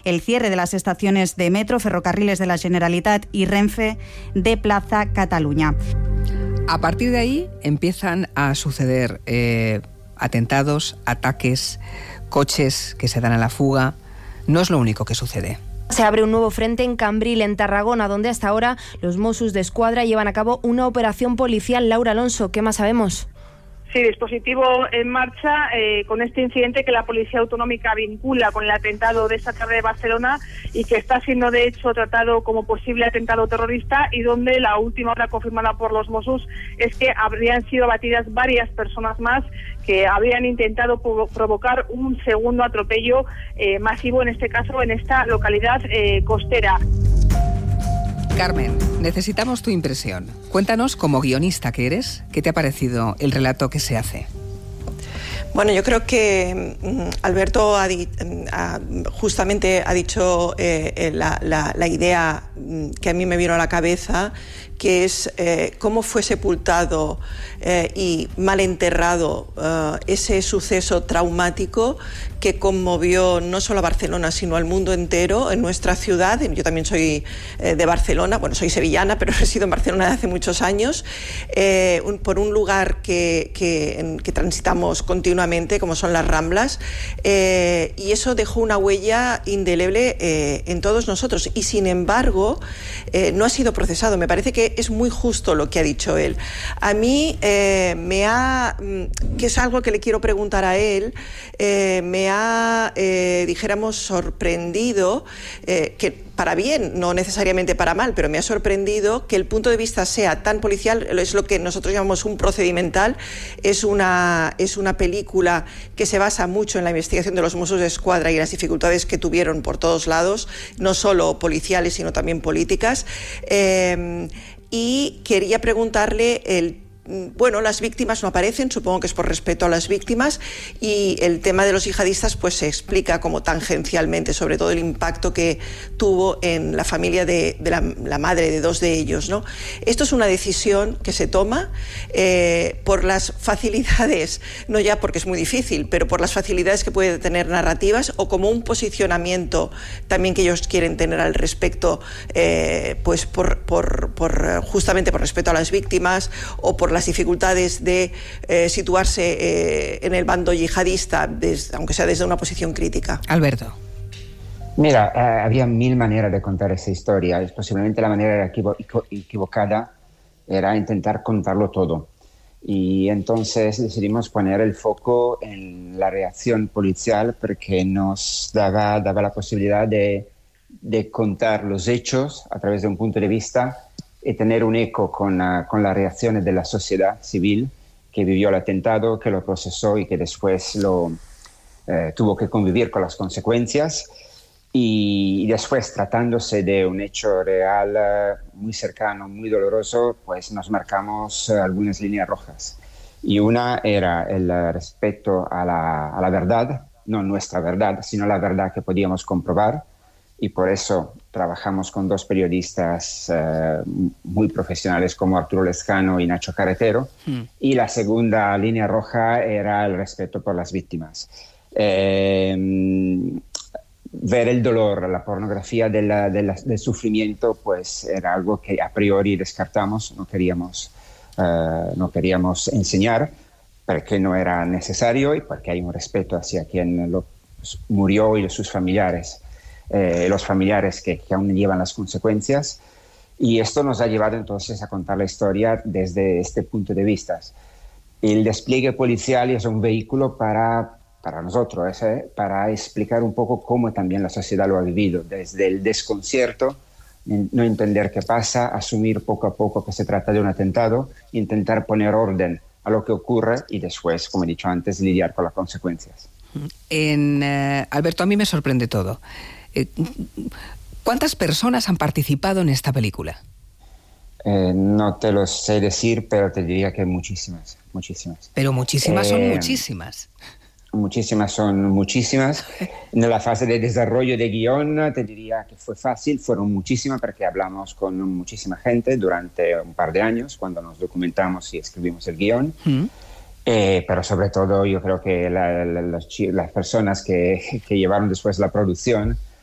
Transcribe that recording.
el cierre de las estaciones de metro, Ferrocarriles de la Generalitat y Renfe de Plaza Cataluña. A partir de ahí empiezan a suceder atentados, ataques, coches que se dan a la fuga. No es lo único que sucede. Se abre un nuevo frente en Cambril, en Tarragona, donde hasta ahora los Mossos d'Esquadra llevan a cabo una operación policial. Laura Alonso, ¿qué más sabemos? Sí, dispositivo en marcha con este incidente que la Policía Autonómica vincula con el atentado de esta tarde de Barcelona y que está siendo de hecho tratado como posible atentado terrorista, y donde la última hora confirmada por los Mossos es que habrían sido abatidas varias personas más que habrían intentado provocar un segundo atropello masivo, en este caso en esta localidad costera. Carmen, necesitamos tu impresión. Cuéntanos, como guionista que eres, ¿qué te ha parecido el relato que se hace? Bueno, yo creo que Alberto justamente ha dicho la idea que a mí me vino a la cabeza, que es cómo fue sepultado y mal enterrado ese suceso traumático que conmovió no solo a Barcelona, sino al mundo entero, en nuestra ciudad. Yo también soy de Barcelona, bueno, soy sevillana, pero resido en Barcelona desde hace muchos años, por un lugar que transitamos continuamente, como son las Ramblas, y eso dejó una huella indeleble en todos nosotros. Y sin embargo, no ha sido procesado. Me parece que es muy justo lo que ha dicho él. A mí que es algo que le quiero preguntar a él, me ha, dijéramos, sorprendido, que para bien, no necesariamente para mal, pero me ha sorprendido que el punto de vista sea tan policial. Es lo que nosotros llamamos un procedimental. Es una película que se basa mucho en la investigación de los Mossos d'Esquadra y las dificultades que tuvieron por todos lados, no solo policiales, sino también políticas. Y quería preguntarle bueno, las víctimas no aparecen, supongo que es por respeto a las víctimas, y el tema de los yihadistas pues se explica como tangencialmente, sobre todo el impacto que tuvo en la familia de la madre de dos de ellos, ¿no? Esto es una decisión que se toma por las facilidades, no ya porque es muy difícil, pero por las facilidades que puede tener narrativas, o como un posicionamiento también que ellos quieren tener al respecto, pues justamente por respeto a las víctimas, o por las dificultades de situarse en el bando yihadista, aunque sea desde una posición crítica. Alberto. Mira, había mil maneras de contar esa historia. Posiblemente la manera equivocada era intentar contarlo todo. Y entonces decidimos poner el foco en la reacción policial, porque nos daba la posibilidad de contar los hechos a través de un punto de vista y tener un eco con las reacciones de la sociedad civil que vivió el atentado, que lo procesó y que después tuvo que convivir con las consecuencias. Y después, tratándose de un hecho real, muy cercano, muy doloroso, pues nos marcamos algunas líneas rojas. Y una era el respeto a la verdad, no nuestra verdad, sino la verdad que podíamos comprobar. Y por eso trabajamos con dos periodistas muy profesionales como Arturo Lescano y Nacho Carretero. Y la segunda línea roja era el respeto por las víctimas. Ver el dolor, la pornografía del sufrimiento, pues era algo que a priori descartamos, no queríamos enseñar, porque no era necesario y porque hay un respeto hacia quien murió y sus familiares. Los familiares que aún llevan las consecuencias, y esto nos ha llevado entonces a contar la historia desde este punto de vista. El despliegue policial es un vehículo para nosotros, para explicar un poco cómo también la sociedad lo ha vivido, desde el desconcierto, no entender qué pasa, asumir poco a poco que se trata de un atentado, intentar poner orden a lo que ocurre y después, como he dicho antes, lidiar con las consecuencias. Alberto, a mí me sorprende todo. ¿Cuántas personas han participado en esta película? No te lo sé decir, pero te diría que muchísimas. Pero muchísimas son muchísimas. Muchísimas son muchísimas. En la fase de desarrollo de guión te diría que fue fácil, fueron muchísimas porque hablamos con muchísima gente durante un par de años cuando nos documentamos y escribimos el guión. Pero sobre todo yo creo que las personas que llevaron después la producción